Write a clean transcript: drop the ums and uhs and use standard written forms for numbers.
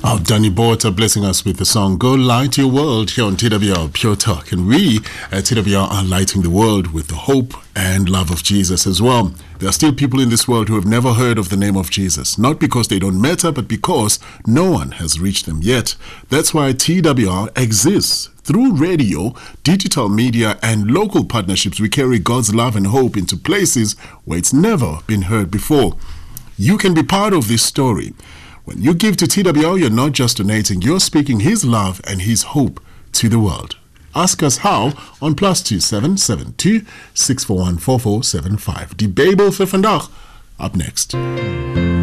Our Danny Bota blessing us with the song Go Light Your World here on TWR Pure Talk. And we at TWR are lighting the world with the hope and love of Jesus as well. There are still people in this world who have never heard of the name of Jesus, not because they don't matter, but because no one has reached them yet. That's why TWR exists. Through radio, digital media, and local partnerships, we carry God's love and hope into places where it's never been heard before. You can be part of this story. When you give to TWR, you're not just donating, you're speaking His love and His hope to the world. Ask us how on +2 772 641 4475. Die Bijbel vir vandag, up next.